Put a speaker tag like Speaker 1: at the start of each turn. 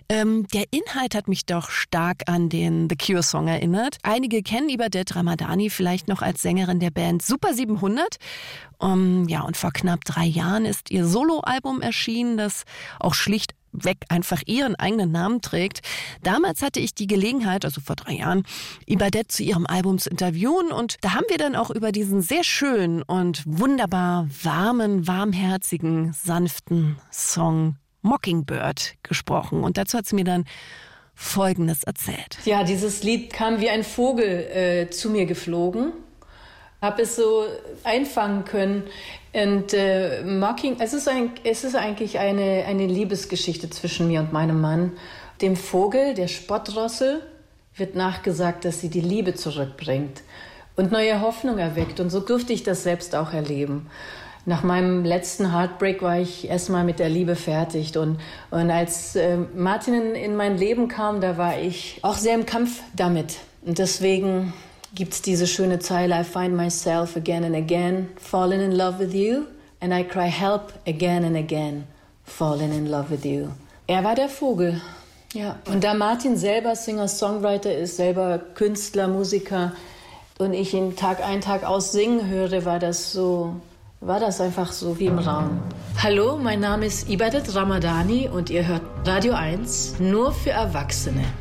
Speaker 1: Der Inhalt hat mich doch stark an den The Cure-Song erinnert. Einige kennen Ibadet Ramadani vielleicht noch als Sängerin der Band Super 700. Und vor knapp 3 Jahren ist ihr Soloalbum erschienen, das auch schlichtweg einfach ihren eigenen Namen trägt. Damals hatte ich die Gelegenheit, also vor 3 Jahren, Ibadet zu ihrem Album zu interviewen. Und da haben wir dann auch über diesen sehr schönen und wunderbar warmen, warmherzigen, sanften Song Mockingbird gesprochen. Und dazu hat sie mir dann Folgendes erzählt.
Speaker 2: Ja, dieses Lied kam wie ein Vogel zu mir geflogen. Habe es so einfangen können. Und es ist eigentlich eine Liebesgeschichte zwischen mir und meinem Mann. Dem Vogel, der Spottrosse, wird nachgesagt, dass sie die Liebe zurückbringt und neue Hoffnung erweckt. Und so durfte ich das selbst auch erleben. Nach meinem letzten Heartbreak war ich erstmal mit der Liebe fertig. Und als Martin in mein Leben kam, da war ich auch sehr im Kampf damit. Und deswegen gibt's diese schöne Zeile: I find myself again and again, falling in love with you. And I cry help again and again, falling in love with you. Er war der Vogel, ja. Und da Martin selber Singer-Songwriter ist, selber Künstler, Musiker, und ich ihn Tag ein, Tag aus singen höre, war das einfach so wie im Raum. Hallo, mein Name ist Ibadet Ramadani und ihr hört Radio 1 nur für Erwachsene.